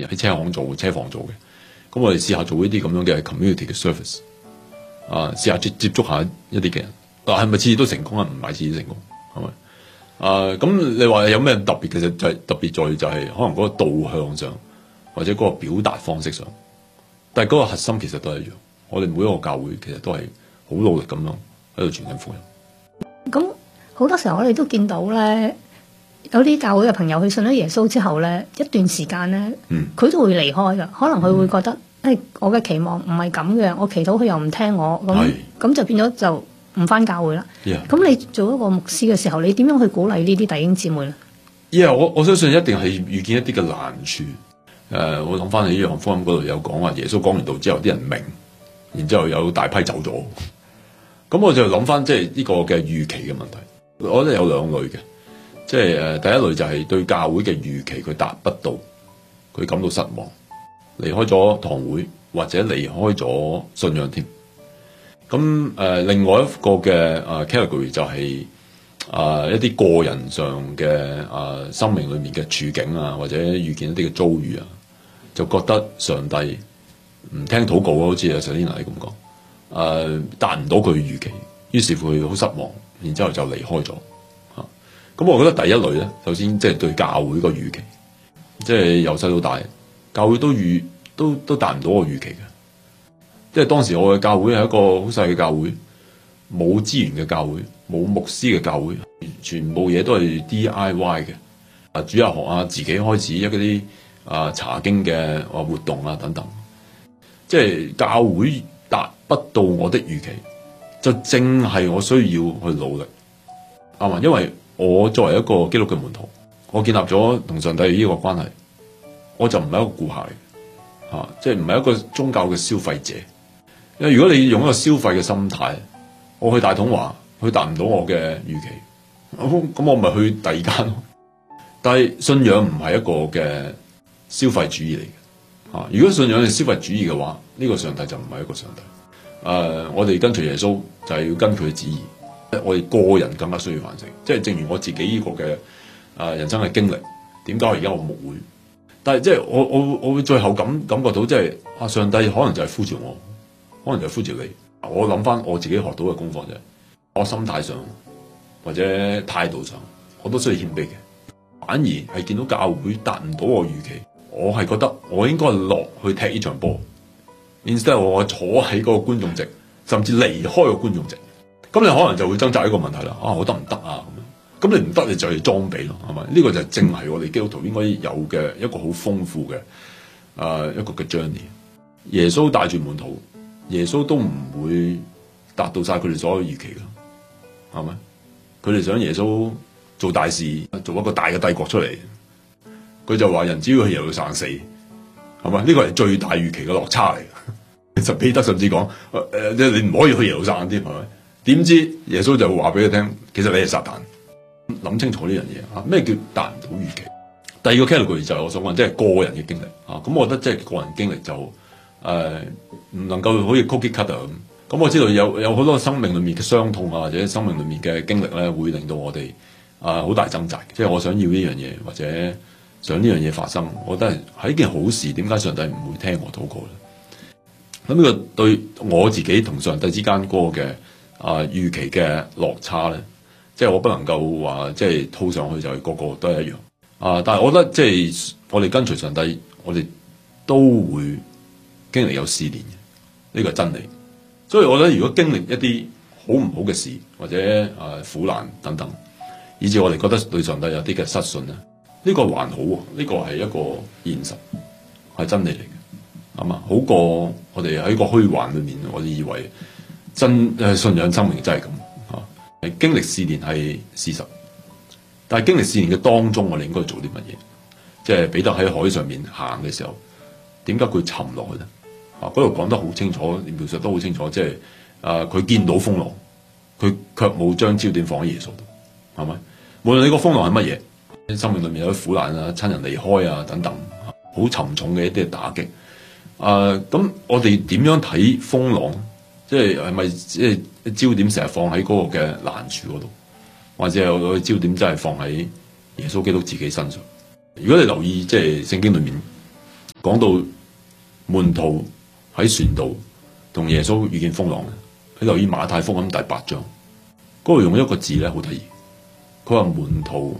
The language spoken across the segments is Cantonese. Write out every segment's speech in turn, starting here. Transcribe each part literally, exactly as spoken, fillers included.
係喺車行做、車房做嘅。咁我哋試下做呢啲咁樣嘅 community 嘅 service， 啊，試下接接觸下一啲嘅人。但係咪次次都成功啊？唔係次次成功，係咪？啊，咁你話有咩特別？其實就係特別在於就係可能嗰個導向上，或者嗰個表達方式上。但係嗰個核心其實都係一樣。我哋每一個教會其實都係好努力咁樣喺度傳緊福音。 咁好多時候我哋都見到咧，有啲教會嘅朋友佢信咗耶穌之後咧，一段時間咧，佢、嗯、都會離開㗎。可能佢會覺得，誒、嗯哎，我嘅期望唔係咁嘅，我祈禱佢又唔聽我，咁咁就變咗就唔返教會啦。咁、yeah. 你做一個牧師嘅時候，你點樣去鼓勵呢啲弟兄姊妹咧？ 因為我我相信一定係遇見一啲嘅難處。誒、呃，我諗翻起約翰福音嗰度有講話，耶穌講完道之後，啲人明，然之後有大批走咗。咁我就諗翻即係呢個嘅預期嘅問題。我覺得有兩類嘅，即係誒第一類就係對教會嘅預期佢達不到，佢感到失望，離開咗堂會或者離開咗信仰添。咁誒、呃、另外一個嘅誒、呃、category 就係、是、啊、呃、一啲個人上嘅啊、呃、生命裏面嘅處境啊，或者遇見一啲嘅遭遇啊，就覺得上帝唔聽禱告，好似阿 Selina 咁講，誒達唔到佢嘅預期，於是乎佢好失望，然之後就離開咗嚇。咁我覺得第一類咧，首先即係對教會個預期，即係由細到大，教會都預都都達唔到我預期嘅。即係當時我嘅教會係一個好細嘅教會，冇資源嘅教會，冇牧師嘅教會，全部嘢都係 D I Y 嘅。啊，主日學啊，自己開始一啲啊查經嘅啊活動啊等等。即係教會達不到我的預期，就正係我需要去努力，啱嘛？因為我作為一個基督嘅門徒，我建立咗同上帝呢個關係，我就唔係一個顧客嚟嘅，嚇，即係唔係一個宗教嘅消費者。因為如果你用一個消費嘅心態，我去大統華，佢達唔到我嘅預期，咁我咪去第二間咯。但係信仰唔係一個嘅消費主義嚟嘅，嚇。如果信仰係消費主義嘅話，呢個上帝就唔係一個上帝。誒，我哋跟隨耶穌就係要跟佢嘅旨意。我哋個人更加需要反省，即係正如我自己呢個嘅誒人生嘅經歷，點解我而家我牧會？但係即係我我我會最後感感覺到，即係啊上帝可能就係呼召我。可能就係呼召你。我諗翻我自己學到嘅功課就係，我心態上或者態度上，我都需要謙卑嘅。反而係見到教會達唔到我預期，我係覺得我應該落去踢呢場波。instead 我坐喺嗰個觀眾席，甚至離開個觀眾席。咁你可能就會掙扎一個問題啦。啊，我得唔得啊？咁樣，咁你唔得，你就係裝備咯，係咪？呢個就係正係我哋基督徒應該有嘅一個好豐富嘅誒、呃、一個嘅 journey。耶穌帶住門徒。耶穌都唔會達到晒佢哋所有預期㗎，係咪？佢哋想耶穌做大事，做一個大嘅帝國出嚟，佢就話人只要去耶路撒冷死，係咪？呢個係最大預期嘅落差嚟嘅。其實彼得甚至講，誒、呃，即係你唔可以去耶路撒冷添，係咪？點知耶穌就會話俾佢聽，其實你係撒旦。諗清楚呢樣嘢啊！咩叫達唔到預期？第二個 category 就係我想講，即係個人嘅經歷啊。咁我覺得即係個人經歷就。誒、呃、唔能夠好似 cookie cutter 咁，咁我知道有有好多生命裏面嘅傷痛啊，或者生命裏面嘅經歷咧，會令到我哋啊好大掙扎。即係我想要呢樣嘢，或者想呢樣嘢發生，我覺得係係一件好事。點解上帝唔會聽我禱告咧？咁呢個對我自己同上帝之間嗰個嘅啊預期嘅落差咧，即係我不能夠話即係套上去就係個個都係一樣啊。但係我覺得即係我哋跟隨上帝，我哋都會經歷有試煉嘅，呢個係真理。所以我覺得如果經歷一啲好唔好嘅事，或者誒、呃、苦難等等，以至我哋覺得對上帝有啲嘅失信咧，呢、這個還好喎，呢、這個係一個現實，係真理嚟嘅，係嘛？好過我哋喺個虛幻裏面，我哋以為真誒信仰生命真係咁嚇。係經歷試煉係事實，但係經歷試煉嘅當中，我哋應該做啲乜嘢？即係彼得喺海上面行嘅時候，點解佢沉落去咧？啊，嗰度講得好清楚，描述得好清楚，即係啊，佢見到風浪，佢卻冇將焦點放喺耶穌度，係咪？無論你個風浪係乜嘢，生命裏面有啲苦難啊、親人離開啊等等，好沉重嘅一啲打擊。啊，咁我哋點樣睇風浪？即係係咪即係焦點成日放喺嗰個嘅難處嗰度，或者有個焦點真係放喺耶穌基督自己身上？如果你留意即係聖經裏面講到門徒喺船度同耶穌遇見風浪嘅，你留意馬太福音第八章嗰度用一個字咧好得意，佢話門徒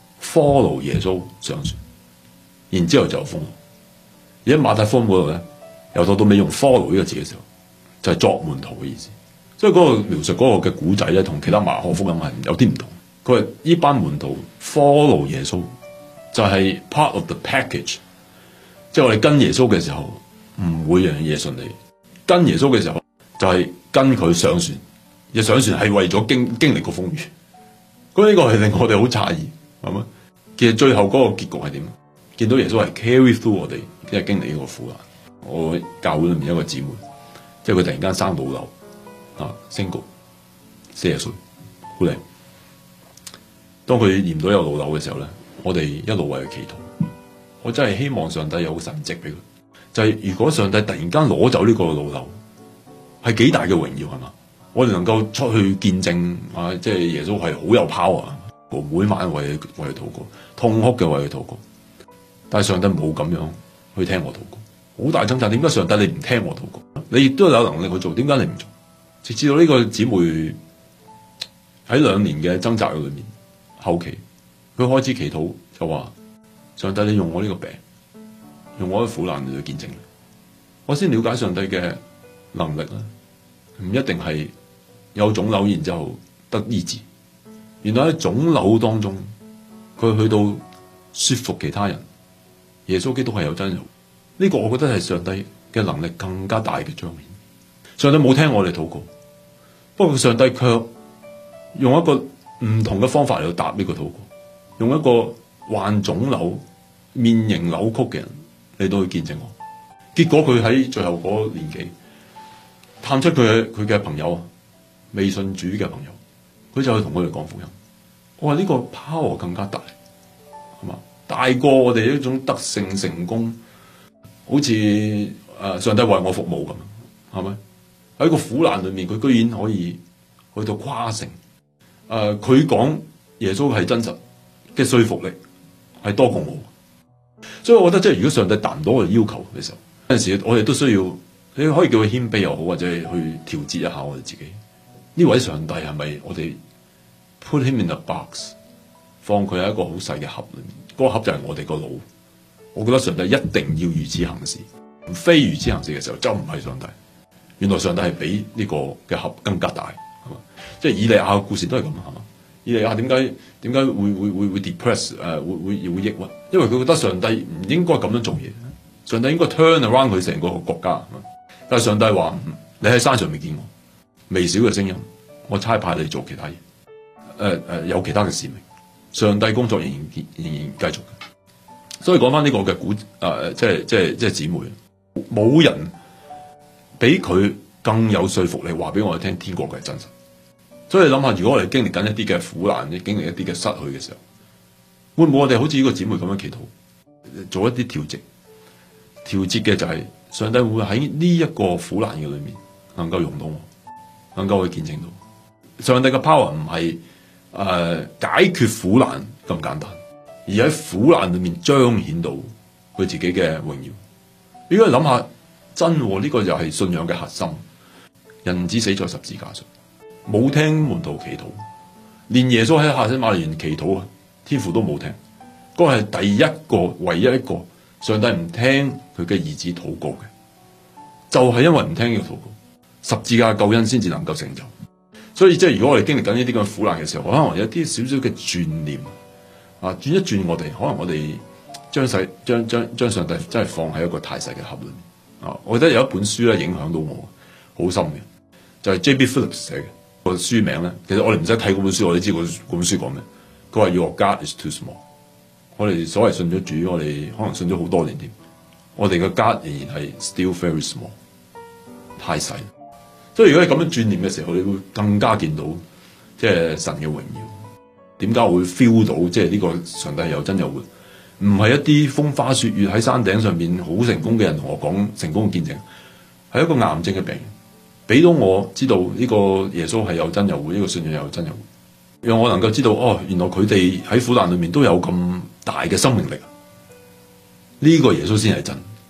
follow 耶穌上船，然之後就有風浪。而喺馬太福音嗰度咧，由頭到尾用 follow 呢個字嘅時候，就係、是、作門徒嘅意思。所以嗰個描述嗰個嘅古仔咧，同其他馬可福音係有啲唔同。佢話呢班門徒 follow 耶穌，就係 part of the package。即係我哋跟耶穌嘅時候，唔會樣嘢順利。跟耶穌嘅時候，就係、是、跟佢上船。而上船係為咗經經歷個風雨。咁呢個係令我哋好詫異，係咪？其實最後嗰個結局係點？見到耶穌係 carry through 我哋，即係經歷呢個苦難。我教會裏面一個姊妹，即係佢突然間生老瘤，啊，single，四十歲，好靚。當佢驗到有老瘤嘅時候咧，我哋一路為佢祈禱。我真係希望上帝有神蹟俾佢，就係、是、如果上帝突然間攞走呢個老瘤，係幾大嘅榮耀係嘛？我哋能夠出去見證啊，即係耶穌係好有 power，我每晚為佢為佢禱告，痛哭嘅為佢禱告。但係上帝冇咁樣去聽我禱告，好大掙扎。點解上帝你唔聽我禱告？你亦都有能力去做，點解你唔做？直至到呢個姊妹喺兩年嘅掙扎裏面，後期佢開始祈禱，就話。上帝，你用我呢個病，用我嘅苦難嚟去見證你，我先了解上帝嘅能力啦。唔一定係有腫瘤然之後得醫治，原來喺腫瘤當中，佢去到說服其他人，耶穌基督係有真有。呢、這個我覺得係上帝嘅能力更加大嘅彰顯。上帝冇聽我哋禱告，不過上帝卻用一個唔同嘅方法嚟到答呢個禱告，用一個患腫瘤、面型扭曲嘅人嚟到去見證我，結果佢喺最後嗰年紀探出佢嘅佢嘅朋友啊，未信主嘅朋友，佢就去同佢哋講福音。我話呢個 power 更加大，係嘛？大過我哋一種得勝成功，好似誒、呃、上帝為我服務咁，係咪？喺個苦難裏面，佢居然可以去到誇勝。誒、呃，佢講耶穌係真實嘅說服力係多過我。所以我覺得即係如果上帝達唔到我哋要求嘅時候，有陣時我哋都需要，你可以叫佢謙卑又好，或者係去調節一下我哋自己。呢位上帝係咪我哋 put him in a box， 放佢喺一個好細嘅盒裏面？嗰、那個盒就係我哋個腦。我覺得上帝一定要如此行事，非如此行事嘅時候就唔係上帝。原來上帝係比呢個嘅盒更加大，係嘛？即係以利亞嘅故事都係咁，係嘛？以利亞點解點解會會會會 depress 誒、呃、會會會抑鬱？因為佢覺得上帝唔應該咁樣做嘢，上帝應該 turn around 佢成個國家。但係上帝話：你喺山上未見我，微小嘅聲音，我差派你做其他嘢。誒、呃、誒、呃，有其他嘅使命，上帝工作仍然仍然繼續。所以講翻呢個嘅古誒、呃，即係即係即係姊妹，冇人比佢更有說服力，話俾我哋聽天國嘅係真實。所以你諗下，如果我哋經歷緊一啲嘅苦難，經歷一啲嘅失去嘅時候，會唔會我哋好似呢個姊妹咁樣祈禱，做一啲調節？調節嘅就係上帝會喺呢一個苦難嘅裏面，能夠用到我，能夠去見證到上帝嘅 power 唔係誒解決苦難咁簡單，而喺苦難裏面彰顯到佢自己嘅榮耀。如果你諗下，真呢、這個就係信仰嘅核心。人子死在十字架上，冇聽門徒祈禱，連耶穌喺客西馬尼園祈禱啊，天父都冇聽。嗰、那個係第一個、唯一一個上帝唔聽佢嘅兒子禱告嘅，就係、是、因為唔聽呢個禱告，十字架救恩先至能夠成就。所以即係如果我哋經歷緊呢啲咁嘅苦難嘅時候，可能有啲少少嘅轉念啊，轉一轉我哋，可能我哋將細將將將上帝真係放喺一個太細嘅盒裏面啊。我覺得有一本書咧影響到我，好深嘅，就係、是、J B Phillips 寫嘅個書名咧。其實我哋唔使睇嗰本書，我哋知嗰本書講咩。佢話 Your God is too small。我哋所謂信咗主，我哋可能信咗好多年添，我哋嘅 God 仍然係 still very small， 太細。所以如果你咁樣轉念嘅時候，你會更加見到即係神嘅榮耀。點解我會 feel 到即係呢個上帝係有真有活？唔係一啲風花雪月喺山頂上邊好成功嘅人同我講成功嘅見證，係一個癌症嘅病人，俾到我知道呢個耶穌係有真有活，呢個信仰有真有活，讓我能夠知道哦，原來佢哋喺苦難裏面都有咁大嘅生命力。呢個耶穌先係真。